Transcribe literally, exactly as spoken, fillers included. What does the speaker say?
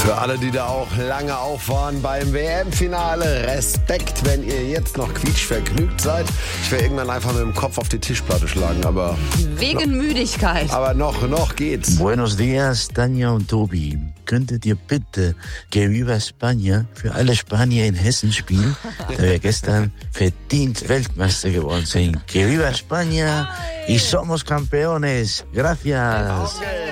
Für alle, die da auch lange auf waren beim W M-Finale, Respekt, wenn ihr jetzt noch quietschvergnügt seid. Ich werde irgendwann einfach mit dem Kopf auf die Tischplatte schlagen, aber... Wegen noch, Müdigkeit. Aber noch, noch geht's. Buenos días, Tanja und Tobi. Könntet ihr bitte Que Viva España für alle Spanier in Hessen spielen, da wir gestern verdient Weltmeister geworden sind. Que Viva España y somos campeones. Gracias. Okay.